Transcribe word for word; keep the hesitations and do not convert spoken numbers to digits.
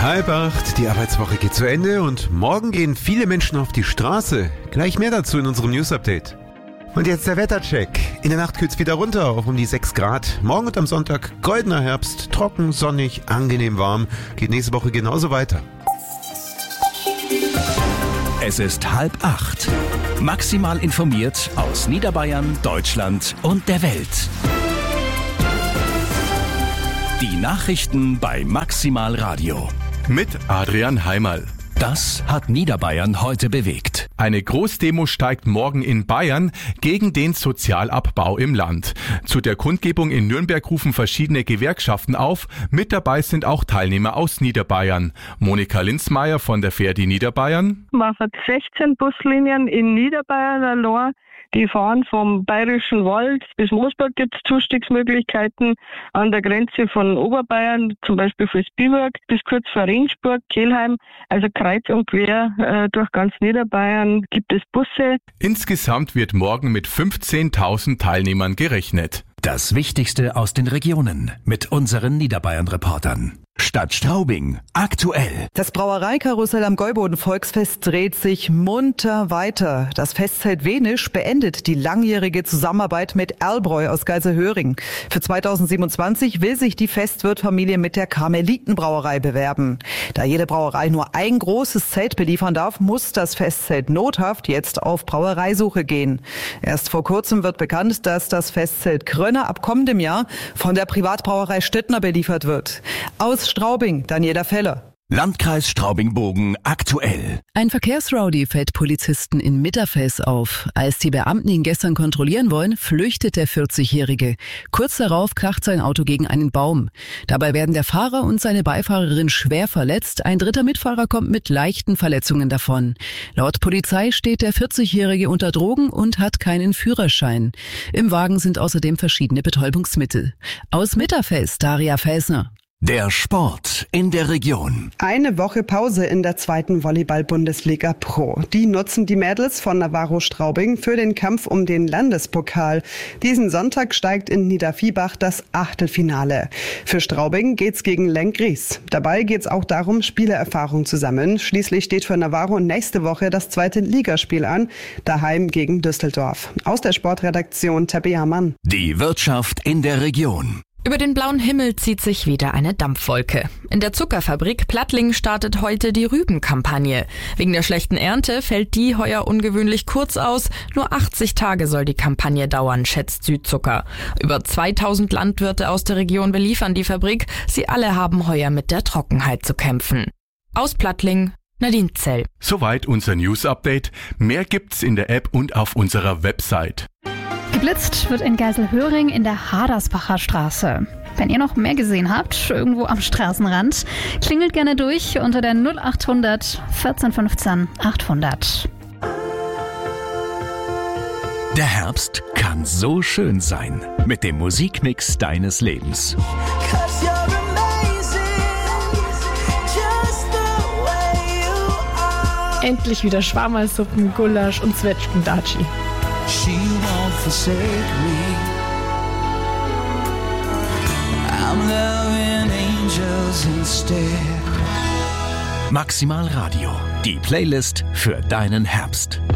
Halb acht, die Arbeitswoche geht zu Ende und morgen gehen viele Menschen auf die Straße. Gleich mehr dazu in unserem News-Update. Und jetzt der Wettercheck. In der Nacht kühlt's wieder runter auf um die sechs Grad. Morgen und am Sonntag goldener Herbst, trocken, sonnig, angenehm warm. Geht nächste Woche genauso weiter. Es ist halb acht. Maximal informiert aus Niederbayern, Deutschland und der Welt. Die Nachrichten bei Maximal Radio. Mit Adrian Heimerl. Das hat Niederbayern heute bewegt. Eine Großdemo steigt morgen in Bayern gegen den Sozialabbau im Land. Zu der Kundgebung in Nürnberg rufen verschiedene Gewerkschaften auf. Mit dabei sind auch Teilnehmer aus Niederbayern. Monika Linzmeier von der Verdi Niederbayern. Man hat sechzehn Buslinien in Niederbayern allein. Die fahren vom Bayerischen Wald bis Moosburg, gibt es Zustiegsmöglichkeiten. An der Grenze von Oberbayern, zum Beispiel für Spielberg, bis kurz vor Regensburg, Kelheim. Also kreuz und quer äh, durch ganz Niederbayern gibt es Busse. Insgesamt wird morgen mit fünfzehntausend Teilnehmern gerechnet. Das Wichtigste aus den Regionen mit unseren Niederbayern-Reportern. Stadt Straubing, aktuell. Das Brauereikarussell am Gäuboden-Volksfest dreht sich munter weiter. Das Festzelt Wenisch beendet die langjährige Zusammenarbeit mit Erlbräu aus Geiselhöring. Für zweitausendsiebenundzwanzig will sich die Festwirtfamilie mit der Karmelitenbrauerei bewerben. Da jede Brauerei nur ein großes Zelt beliefern darf, muss das Festzelt nothaft jetzt auf Brauereisuche gehen. Erst vor kurzem wird bekannt, dass das Festzelt Krönner ab kommendem Jahr von der Privatbrauerei Stüttner beliefert wird. Aus Straubing, Daniela Feller. Landkreis Straubing-Bogen aktuell. Ein Verkehrsrowdy fällt Polizisten in Mitterfels auf. Als die Beamten ihn gestern kontrollieren wollen, flüchtet der vierzigjährige. Kurz darauf kracht sein Auto gegen einen Baum. Dabei werden der Fahrer und seine Beifahrerin schwer verletzt. Ein dritter Mitfahrer kommt mit leichten Verletzungen davon. Laut Polizei steht der vierzigjährige unter Drogen und hat keinen Führerschein. Im Wagen sind außerdem verschiedene Betäubungsmittel. Aus Mitterfels, Daria Felsner. Der Sport in der Region. Eine Woche Pause in der zweiten Volleyball-Bundesliga Pro. Die nutzen die Mädels von Navarro Straubing für den Kampf um den Landespokal. Diesen Sonntag steigt in Niederviehbach das Achtelfinale. Für Straubing geht's gegen Lenggries. Dabei geht's auch darum, Spielererfahrung zu sammeln. Schließlich steht für Navarro nächste Woche das zweite Ligaspiel an, daheim gegen Düsseldorf. Aus der Sportredaktion Tabea Mann. Die Wirtschaft in der Region. Über den blauen Himmel zieht sich wieder eine Dampfwolke. In der Zuckerfabrik Plattling startet heute die Rübenkampagne. Wegen der schlechten Ernte fällt die heuer ungewöhnlich kurz aus. Nur achtzig Tage soll die Kampagne dauern, schätzt Südzucker. Über zweitausend Landwirte aus der Region beliefern die Fabrik. Sie alle haben heuer mit der Trockenheit zu kämpfen. Aus Plattling, Nadine Zell. Soweit unser News-Update. Mehr gibt's in der App und auf unserer Website. Geblitzt wird in Geiselhöring in der Hadersbacher Straße. Wenn ihr noch mehr gesehen habt, irgendwo am Straßenrand, klingelt gerne durch unter der null achthundert vierzehn fünfzehn achthundert. Der Herbst kann so schön sein mit dem Musikmix deines Lebens. Endlich wieder Schwammersuppen, Gulasch und Zwetschgendatschi. She won't forsake me. I'm loving angels instead. Maximal Radio, die Playlist für deinen Herbst.